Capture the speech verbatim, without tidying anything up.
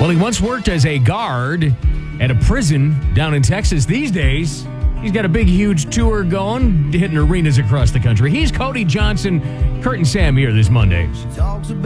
Well, he once worked as a guard at a prison down in Texas. These days, he's got a big, huge tour going, hitting arenas across the country. He's Cody Johnson. Kurt and Sam here this Monday.